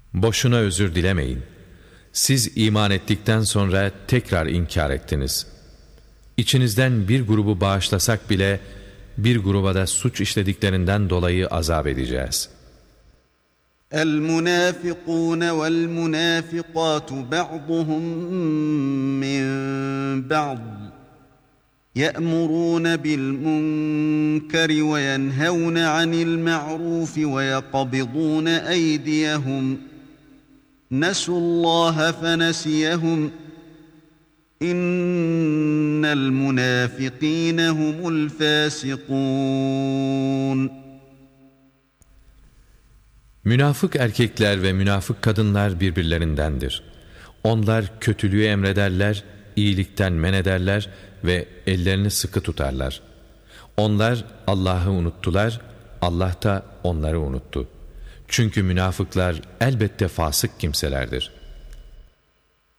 Boşuna özür dilemeyin. Siz iman ettikten sonra tekrar inkar ettiniz. İçinizden bir grubu bağışlasak bile bir gruba da suç işlediklerinden dolayı azap edeceğiz. المنافقون والمنافقات بعضهم من بعض يأمرون بالمنكر وينهون عن المعروف ويقبضون أيديهم نسوا الله فنسيهم إن المنافقين هم الفاسقون. Münafık erkekler ve münafık kadınlar birbirlerindendir. Onlar kötülüğü emrederler, iyilikten men ederler ve ellerini sıkı tutarlar. Onlar Allah'ı unuttular, Allah da onları unuttu. Çünkü münafıklar elbette fasık kimselerdir.